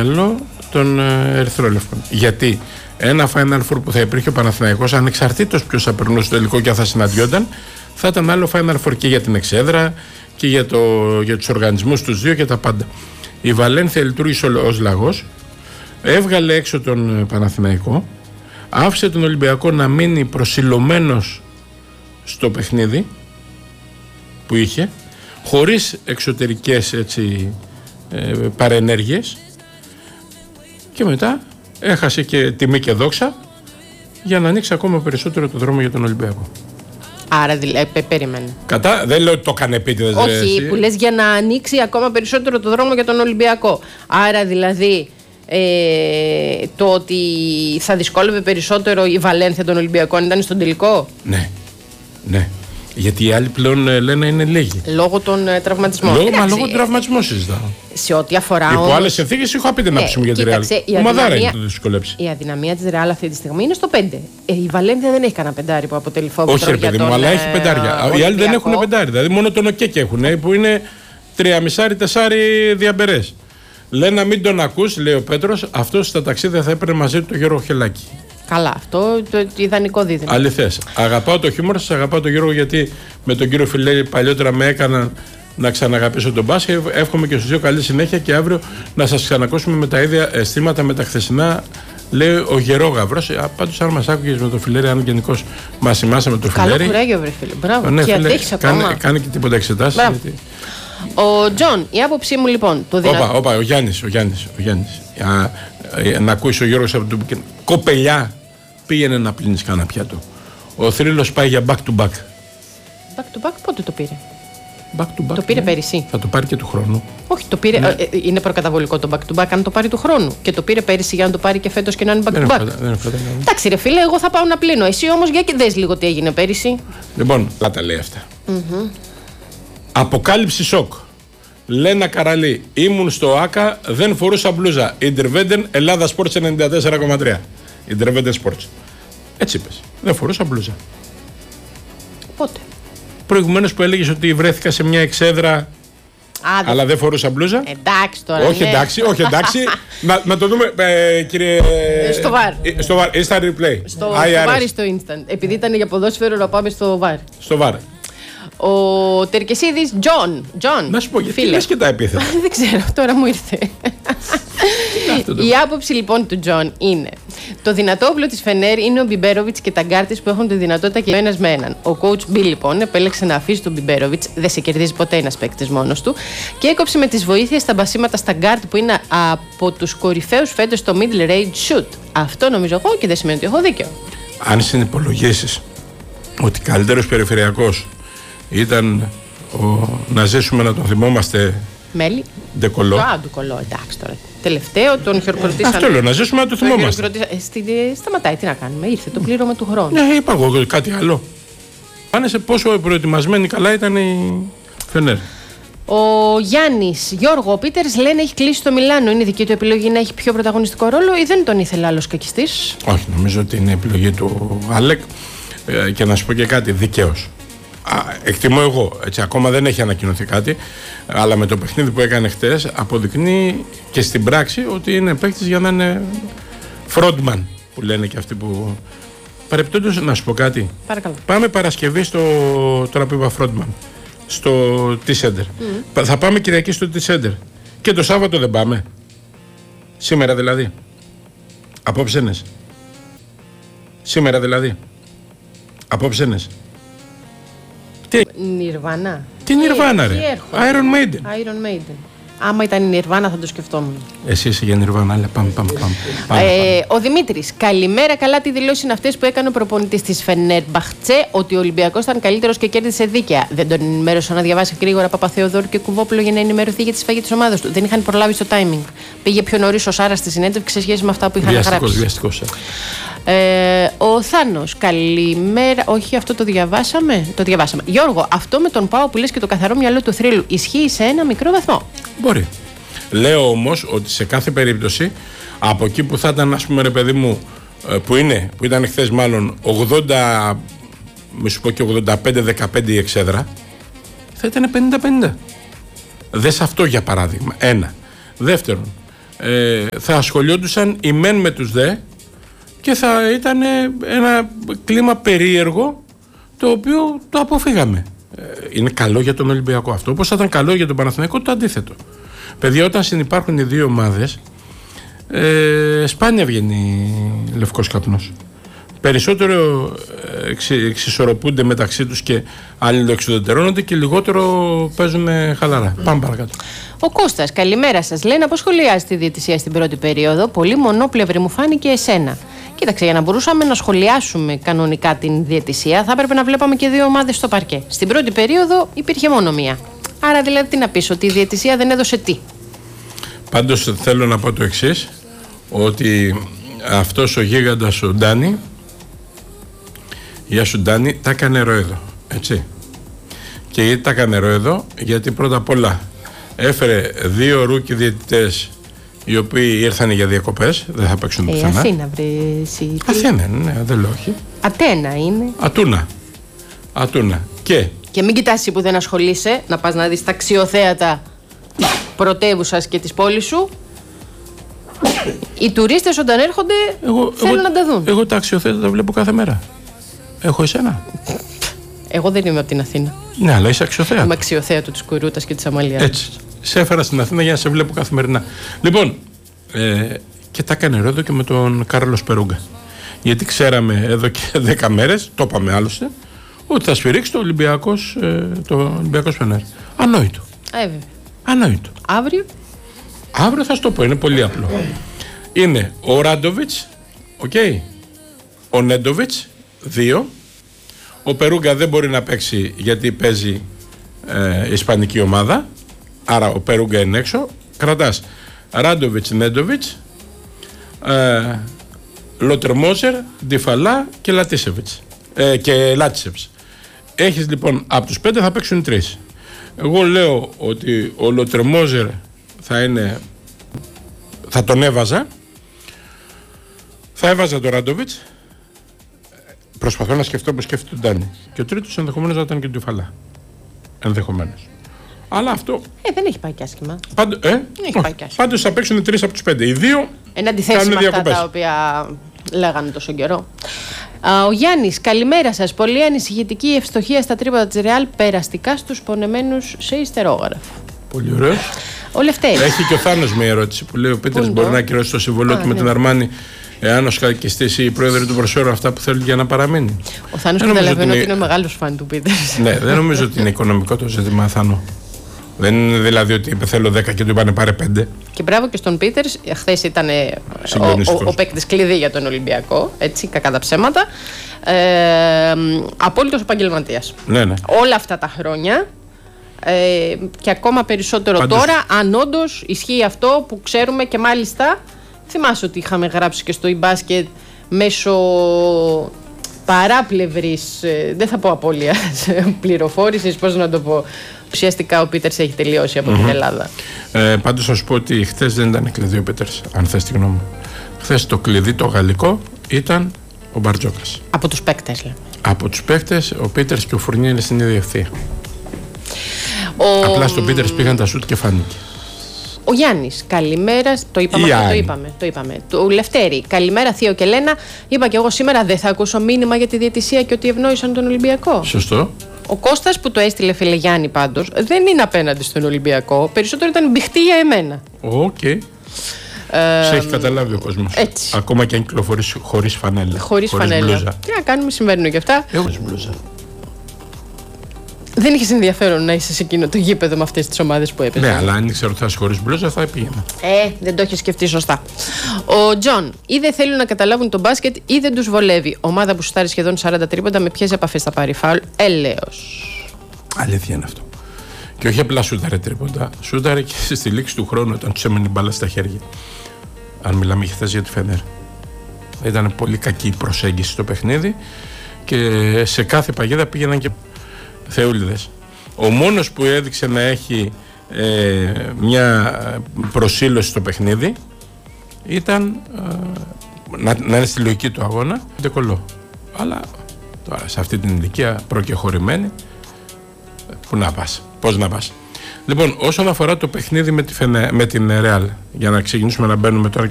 μυαλό των ερυθρόλευκων. Γιατί ένα Final Four που θα υπήρχε ο Παναθηναϊκός, ανεξαρτήτως ποιος θα περνούσε στο τελικό και θα συναντιόταν, θα ήταν άλλο Final Four και για την εξέδρα και για τους οργανισμούς τους δύο και τα πάντα. Η Βαλένθια λειτουργήσε ως λαγός, έβγαλε έξω τον Παναθηναϊκό, άφησε τον Ολυμπιακό να μείνει προσιλωμένος στο παιχνίδι που είχε, χωρίς εξωτερικές παρενέργειες, και μετά έχασε και τιμή και δόξα για να ανοίξει ακόμα περισσότερο το δρόμο για τον Ολυμπιακό. Άρα περίμενε. Δεν λέω ότι το έκανε επίτηδες. Όχι, που λες για να ανοίξει ακόμα περισσότερο το δρόμο για τον Ολυμπιακό. Άρα δηλαδή το ότι θα δυσκόλευε περισσότερο η Βαλένθια τον Ολυμπιακό αν ήταν στον τελικό. Ναι. Γιατί οι άλλοι πλέον λένε είναι λίγοι. Λόγω των τραυματισμών. Λόγω των τραυματισμών συζητάω. Σε ό,τι αφορά. Υπό άλλες συνθήκες είχα πει την άποψη μου για τη Ρεάλ. Η Μαδάρα είναι το δυσκολέψει. Η αδυναμία της Ρεάλ αυτή τη στιγμή είναι στο 5. Η Βαλένθια δεν έχει κανένα πεντάρι που αποτελεί φόβο. Όχι, ρε παιδί μου, αλλά έχει πεντάρια. Οι άλλοι δεν έχουν πεντάρι. Δηλαδή μόνο τον ΟΚΕΚ έχουν που είναι 3,5-4 διαμπερές. Λένε να μην τον ακούς, λέει ο Πέτρος, αυτό στα ταξίδια θα έπαιρνε μαζί του τον Γιώργο Χελάκη. Καλά, αυτό το ιδανικό δίδυμα. Αληθές. Αγαπάω το χιούμορ σας, αγαπάω τον Γιώργο, γιατί με τον κύριο Φιλέλη παλιότερα με έκαναν να ξαναγαπήσω τον μπάσκετ. Εύχομαι και στους δύο καλή συνέχεια και αύριο να σας ξανακούσουμε με τα ίδια αισθήματα με τα χθεσινά, λέει ο Γερόγαυρος. Πάντως, αν μας άκουγες με τον Φιλέρη, αν γενικώς μας θυμάσαι με τον Φιλέρη. Καλό κουράγιο, βρε φίλε. Μπράβο. Ναι, και αντέχεις ακόμα. Κάνει και τίποτα εξετάσεις. Γιατί... Ο Τζον, η άποψή μου λοιπόν. Ο Γιάννης. Να ακούσει ο Γιώργος από τον κοπελιά, πήγαινε να πλύνεις κανένα πιάτο. Ο θρύλος πάει για back to back. Back to back πότε το πήρε? Back to back, το πήρε πέρυσι. Θα το πάρει και του χρόνου. Όχι, το πήρε. Ναι. Είναι προκαταβολικό το back to back αν το πάρει του χρόνου. Και το πήρε πέρυσι για να το πάρει και φέτος και να είναι back to back. Εντάξει, ρε φίλε, εγώ θα πάω να πλύνω. Εσύ όμως για και δες λίγο τι έγινε πέρυσι. Λοιπόν, τα λέει αυτά. Αποκάλυψη σοκ. Λένα Καραλή, ήμουν στο ΆΚΑ, δεν φορούσα μπλούζα. Ιντερβέντεν, Ελλάδα Sports 94,3. Ιντερβέντεν Sports. Έτσι είπες. Δεν φορούσα μπλούζα. Πότε? Προηγουμένως που έλεγες ότι βρέθηκα σε μια εξέδρα, αλλά δεν φορούσα μπλούζα. Εντάξει τώρα. Όχι, ναι. εντάξει. να το δούμε, κύριε. Στο VAR. Στο VAR, instant replay. Στο VAR ή στο instant. Επειδή ήταν για ποδόσφαιρο, να πάμε στο VAR. Στο VAR. Ο Τερκεσίδης Τζον. Να σου πω, γιατί λες και τα επίθετα. Δεν ξέρω, τώρα μου ήρθε. Η άποψη λοιπόν του Τζον είναι: το δυνατό όπλο της Φενέρ είναι ο Μπιμπέροβιτς και τα γκάρτες που έχουν τη δυνατότητα και ένας με έναν. Ο coach B λοιπόν επέλεξε να αφήσει τον Μπιμπέροβιτς, δεν σε κερδίζει ποτέ ένας παίκτης μόνος του, και έκοψε με τις βοήθειες στα μπασίματα στα γκάρτ που είναι από τους κορυφαίους φέτος στο middle range shoot. Αυτό νομίζω εγώ και δεν σημαίνει ότι έχω δίκιο. Αν συνυπολογίσεις ότι καλύτερος περιφερειακός ήταν να ζήσουμε να τον θυμόμαστε. Μέλι. Ντεκολό. Ντεκολό, εντάξει τώρα. Τελευταίο τον χειροκροτήσαμε. Αυτό λέω, να ζήσουμε να το θυμόμαστε. Σταματάει, τι να κάνουμε, ήρθε το πλήρωμα του χρόνου. Ναι, είπα εγώ κάτι άλλο. Πάνε σε πόσο προετοιμασμένη καλά ήταν η Φενέρ. Ο Γιάννης, Γιώργο, ο Πίτερς λένε έχει κλείσει στο Μιλάνο. Είναι δική του επιλογή να έχει πιο πρωταγωνιστικό ρόλο ή δεν τον ήθελε άλλος κακιστής? Όχι, νομίζω ότι είναι επιλογή του Άλεκ. Και να σου πω και κάτι, δικαίως. Εκτιμώ εγώ, έτσι, ακόμα δεν έχει ανακοινωθεί κάτι, αλλά με το παιχνίδι που έκανε χτες αποδεικνύει και στην πράξη ότι είναι παίκτης για να είναι frontman, που λένε και αυτοί που... Παρεπτόντως, να σου πω κάτι. Παρακαλώ. Πάμε Παρασκευή τώρα που είπα frontman, στο T-Center. Θα πάμε Κυριακή στο T-Center. Και το Σάββατο δεν πάμε? Σήμερα δηλαδή. Απόψενες. Σήμερα δηλαδή. Απόψενες. Νιρβάνα. Τι Νιρβάνα, ρε? Iron Maiden. Άμα ήταν η Νιρβάνα θα το σκεφτόμουν. Εσύ είσαι για Νιρβάνα, αλλά πάμε. Ο Δημήτρης, καλημέρα. Καλά, τι δηλώσεις είναι αυτές που έκανε ο προπονητής της Φενέρμπαχτσε ότι ο Ολυμπιακός ήταν καλύτερος και κέρδισε δίκαια? Δεν τον ενημέρωσαν να διαβάσει γρήγορα Παπαθεοδόρου και Κουβόπουλο για να ενημερωθεί για τη σφαγή της ομάδας του? Δεν είχαν προλάβει στο timing. Πήγε πιο νωρίς ο Σάρας στη συνέντευξη σε σχέση με αυτά που είχαν γράψει. Βιαστικός. Ο Θάνος, καλημέρα. Όχι, αυτό το διαβάσαμε. Το διαβάσαμε. Γιώργο, αυτό με τον Πάο που λες και το καθαρό μυαλό του θρύλου ισχύει σε ένα μικρό βαθμό? Μπορεί. Λέω όμως ότι σε κάθε περίπτωση από εκεί που θα ήταν, ας πούμε, ρε παιδί μου, που ήταν χθες μάλλον 80, μη σου πω και 85-15 η εξέδρα, θα ήταν 50-50. Δες αυτό για παράδειγμα. Ένα. Δεύτερον, θα ασχολιόντουσαν οι μεν με τους δε και θα ήταν ένα κλίμα περίεργο, το οποίο το αποφύγαμε. Είναι καλό για τον Ολυμπιακό αυτό, όπως θα ήταν καλό για τον Παναθηναϊκό το αντίθετο. Παιδιά, όταν συνυπάρχουν οι δύο ομάδες, σπάνια βγαίνει λευκός καπνός. Περισσότερο εξισορροπούνται μεταξύ τους και αλληλοεξουδετερώνονται και λιγότερο παίζουν χαλαρά. Πάμε παρακάτω. Ο Κώστας, καλημέρα σας. Λέει να πώς σχολιάζει τη διαιτησία στην πρώτη περίοδο. Πολύ μονόπλευρη μου φάνηκε εσένα. Κοίταξε, για να μπορούσαμε να σχολιάσουμε κανονικά την διαιτησία, θα έπρεπε να βλέπαμε και δύο ομάδες στο παρκέ. Στην πρώτη περίοδο υπήρχε μόνο μία. Άρα δηλαδή τι να πεις, ότι η διαιτησία δεν έδωσε τι? Πάντως θέλω να πω το εξής, ότι αυτός ο γίγαντας ο Ντάνι, γεια σου Ντάνι, τα έκανε ρόεδο, έτσι. Και γιατί τα έκανε ρόεδο? Γιατί πρώτα απ' όλα έφερε δύο ρούκι διαιτητές, οι οποίοι ήρθαν για διακοπές, δεν θα παίξουν πουθενά. Αθήνα βρει. Αθήνα, ναι, δεν λέω όχι. Ατένα είναι. Ατούνα. Και μην κοιτάς που δεν ασχολείσαι, να πας να δεις τα αξιοθέατα πρωτεύουσας και της πόλης σου. Οι τουρίστες όταν έρχονται θέλουν να τα δουν. Εγώ τα αξιοθέατα τα βλέπω κάθε μέρα. Έχω εσένα? Εγώ δεν είμαι από την Αθήνα. Ναι, αλλά είσαι αξιοθέατο. Είμαι αξιοθέατο της Κουρούτας και της Αμαλίας. Έτσι. Σε έφερα στην Αθήνα για να σε βλέπω καθημερινά. Λοιπόν, και τα έκανε ρόεδο και με τον Κάρλος Περούγκα. Γιατί ξέραμε εδώ και 10 μέρες, το είπαμε άλλωστε, ότι θα σφυρίξει το Ολυμπιακός Φενέρ. Ανόητο. Βέβαια. Ανόητο. Αύριο θα σου το πω, είναι πολύ απλό. Είναι ο Ράντοβιτς, ο Νέντοβιτς, 2. Ο Περούγκα δεν μπορεί να παίξει γιατί παίζει ισπανική ομάδα. Άρα ο Περούγκα είναι έξω. Κρατάς Ράντοβιτς, Νέντοβιτς, Λοτερμόζερ, Ντιφαλά και Λατίσεβιτς και Λάτσεβιτς. Έχεις λοιπόν από τους 5 θα παίξουν 3. Εγώ λέω ότι ο Λοτερμόζερ θα τον έβαζα. Θα έβαζα τον Ράντοβιτς. Προσπαθώ να σκεφτώ όπως σκέφτεται τον Ντάνι. Και ο τρίτος ενδεχομένως να ήταν και ο Ντιφαλά. Ενδεχομένως. Αλλά αυτό. Δεν έχει πάει κι άσχημα. Πάντως θα παίξουν 3 από τους 5. Οι 2 εν αντιθέσει με αυτά τα οποία λέγανε τόσο καιρό. Ο Γιάννης, καλημέρα σας. Πολύ ανησυχητική η ευστοχία στα τρίποτα της Ρεάλ, περαστικά στους πονεμένους σε ιστερόγραφο. Πολύ ωραίο. Ο Λευτέρης. Έχει και ο Θάνος μια ερώτηση που λέει: ο Πίτερς μπορεί να ακυρώσει το συμβολό του με την Αρμάνη, εάν ως κακιστής η πρόεδροι του προσφέρουν αυτά που θέλουν για να παραμείνει? Ο Θάνος καταλαβαίνω ότι είναι μεγάλος φαν του Πίτερς. Ναι, δεν νομίζω ότι είναι οικονομικό το ζήτημα, Θάνο. Δεν είναι δηλαδή ότι είπε θέλω 10 και του είπανε πάρε 5. Και μπράβο και στον Πίτερς. Χθες ήταν ο παίκτης κλειδί για τον Ολυμπιακό. Έτσι, κακά τα ψέματα. Απόλυτος επαγγελματίας. Ναι. Όλα αυτά τα χρόνια. Και ακόμα περισσότερο πάντως, τώρα, αν όντως ισχύει αυτό που ξέρουμε, και μάλιστα θυμάσαι ότι είχαμε γράψει και στο e-basket μέσω παράπλευρης, δεν θα πω απώλειας πληροφόρησης, πώς να το πω. Ουσιαστικά ο Πίτερς έχει τελειώσει από την Ελλάδα. Πάντως θα σου πω ότι χθες δεν ήταν κλειδί ο Πίτερς, αν θες τη γνώμη μου. Χθες το κλειδί το γαλλικό ήταν ο Μπαρτζόκας. Από τους παίκτες λέμε. Από τους παίκτες, ο Πίτερς και ο Φουρνιέ είναι στην ίδια ευθεία. Απλά στον Πίτερς πήγαν τα σούτ και φάνηκε. Ο Γιάννης, καλημέρα. Το είπαμε. Του Λευτέρη, καλημέρα Θείο και Λένα. Είπα και εγώ σήμερα δεν θα ακούσω μήνυμα για τη διαιτησία και ότι ευνόησαν τον Ολυμπιακό. Σωστό. Ο Κώστας που το έστειλε, φίλε Γιάννη, πάντως δεν είναι απέναντι στον Ολυμπιακό. Περισσότερο ήταν μπιχτή για εμένα. Οκ. Σε έχει καταλάβει ο κόσμος. Ακόμα και αν κυκλοφορείς χωρίς φανέλα. Χωρίς φανέλα. Τι να κάνουμε, συμβαίνουν και αυτά. Εγώ μπλούζα. Δεν είχες ενδιαφέρον να είσαι σε εκείνο το γήπεδο με αυτές τις ομάδες που έπαιζαν. Ναι, αλλά αν ήξερα ότι θα είσαι χωρίς μπλούζα θα πήγαινα. Δεν το έχεις σκεφτεί σωστά. Ο Τζον, ή δεν θέλουν να καταλάβουν τον μπάσκετ ή δεν τους βολεύει. Ομάδα που σουτάρει σχεδόν 40 τρίποντα, με ποιες επαφές θα πάρει φάουλ? Έλεος. Αλήθεια είναι αυτό. Και όχι απλά σούταρε τρίποντα. Σούταρε και στη λήξη του χρόνου όταν τους έμενε μπάλα στα χέρια. Αν μιλάμε χθες για τη Φενέρ. Ήταν πολύ κακή η προσέγγιση στο παιχνίδι και σε κάθε παγίδα πήγαιναν και θεούλιδες. Ο μόνος που έδειξε να έχει μια προσήλωση στο παιχνίδι ήταν να είναι στη λογική του αγώνα ντεκολό. Αλλά τώρα σε αυτή την ηλικία προκεχωρημένη, πού να πας, πώς να πας. Λοιπόν, όσον αφορά το παιχνίδι με την Real, για να ξεκινήσουμε να μπαίνουμε τώρα